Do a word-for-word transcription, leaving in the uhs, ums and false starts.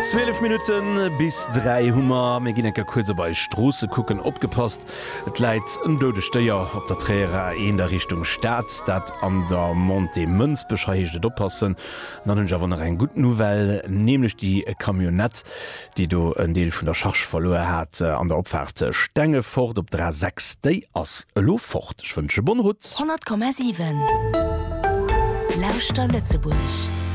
zwölf Minuten bis drei Hummer mé gin enker kurze bei Strosse kucken opgepasst. Et leit en dode Steier op der Träer en der Richtung Staat, dat an der Monte Mënz bescheiget oppassen. Dann hun wann en gut Novel, nämlich die Kamionett, die du en Deel vun der Schach verloren hat an der Opfahrt Stänge fort op drei sechs Day ass lo fort. Schwënsche Bonrutz hundert Komma sieben Lauster Lützeburg.